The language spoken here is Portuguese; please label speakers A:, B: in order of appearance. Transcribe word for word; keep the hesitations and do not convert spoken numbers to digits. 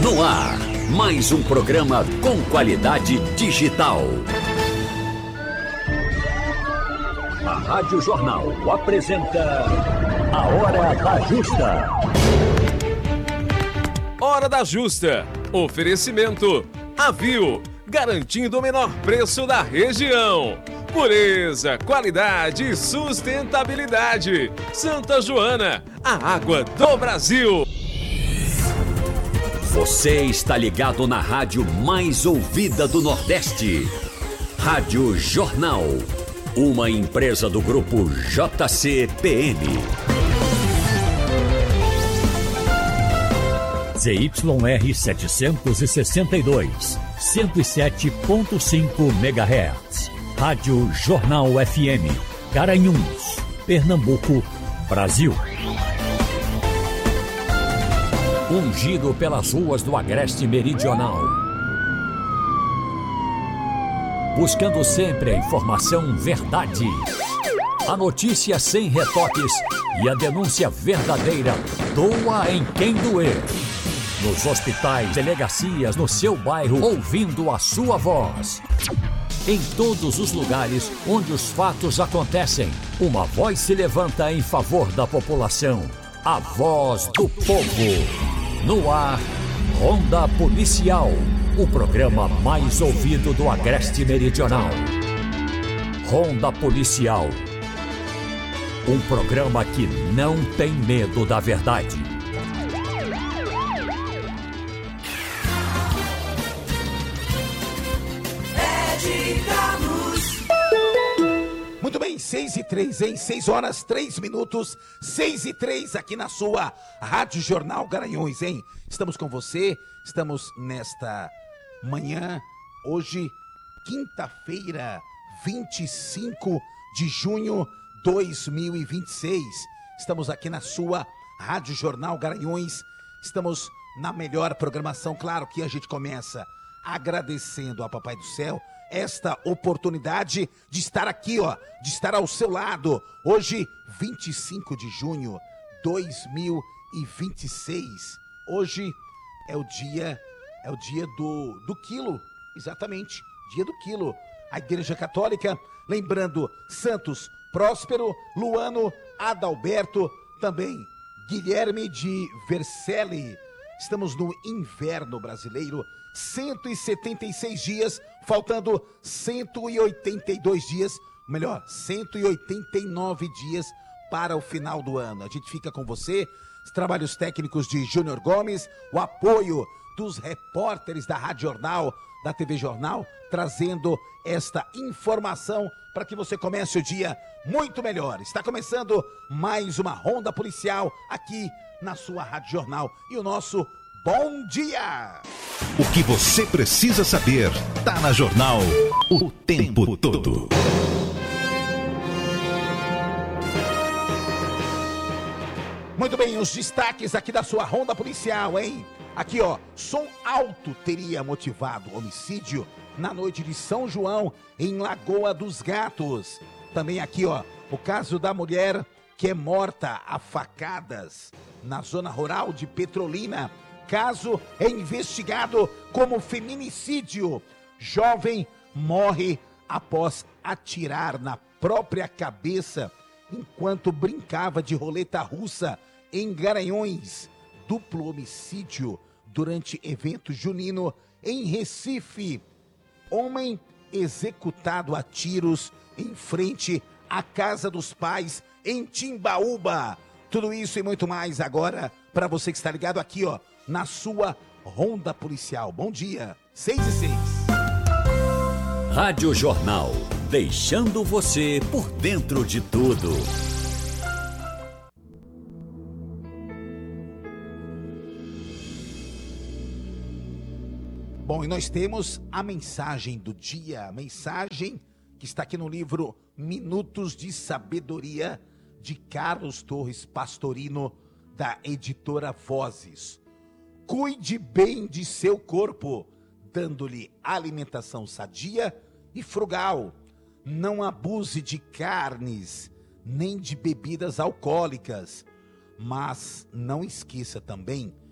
A: No ar, mais um programa com qualidade digital. A Rádio Jornal apresenta A Hora da Justa.
B: Hora da Justa. Oferecimento Avio, garantindo o menor preço da região. Pureza, qualidade e sustentabilidade. Santa Joana, a água do Brasil.
A: Você está ligado na rádio mais ouvida do Nordeste. Rádio Jornal, uma empresa do grupo J C P M. Z Y R setecentos e sessenta e dois, cento e sete ponto cinco megahertz. Rádio Jornal F M, Garanhuns, Pernambuco, Brasil. Um giro pelas ruas do Agreste Meridional. Buscando sempre a informação verdade. A notícia sem retoques e a denúncia verdadeira. Doa em quem doer. Nos hospitais, delegacias, no seu bairro, ouvindo a sua voz. Em todos os lugares onde os fatos acontecem, uma voz se levanta em favor da população. A voz do povo. No ar, Ronda Policial, o programa mais ouvido do Agreste Meridional. Ronda Policial, um programa que não tem medo da verdade.
C: Muito bem, seis e três, hein? seis horas, três minutos, seis e três aqui na sua Rádio Jornal Garanhuns, hein? Estamos com você, estamos nesta manhã, hoje, quinta-feira, vinte e cinco de junho de dois mil e vinte e seis. Estamos aqui na sua Rádio Jornal Garanhuns, estamos na melhor programação. Claro que a gente começa agradecendo ao Papai do Céu esta oportunidade de estar aqui, ó, de estar ao seu lado. Hoje, vinte e cinco de junho de dois mil e vinte e seis. Hoje é o dia, é o dia do, do quilo, exatamente, dia do quilo. A Igreja Católica, lembrando Santos Próspero, Luano, Adalberto, também Guilherme de Vercelli. Estamos no inverno brasileiro, cento e setenta e seis dias, faltando cento e oitenta e dois dias, melhor, cento e oitenta e nove dias para o final do ano. A gente fica com você, os trabalhos técnicos de Júnior Gomes, o apoio dos repórteres da Rádio Jornal, da T V Jornal, trazendo esta informação para que você comece o dia muito melhor. Está começando mais uma Ronda Policial aqui na sua Rádio Jornal e o nosso bom dia!
D: O que você precisa saber tá na Jornal o tempo todo.
C: Muito bem, os destaques aqui da sua Ronda Policial, hein? Aqui, ó, som alto teria motivado homicídio na noite de São João, em Lagoa dos Gatos. Também aqui, ó, o caso da mulher que é morta a facadas na zona rural de Petrolina. Caso é investigado como feminicídio. Jovem morre após atirar na própria cabeça enquanto brincava de roleta russa em Garanhuns. Duplo homicídio durante evento junino em Recife. Homem executado a tiros em frente à casa dos pais em Timbaúba. Tudo isso e muito mais agora para você que está ligado aqui, ó, na sua Ronda Policial. Bom dia, seis e seis.
A: Rádio Jornal, deixando você por dentro de tudo.
C: Bom, e nós temos a mensagem do dia, a mensagem que está aqui no livro Minutos de Sabedoria, de Carlos Torres Pastorino, da editora Vozes. Cuide bem de seu corpo, dando-lhe alimentação sadia e frugal. Não abuse de carnes, nem de bebidas alcoólicas. Mas não esqueça também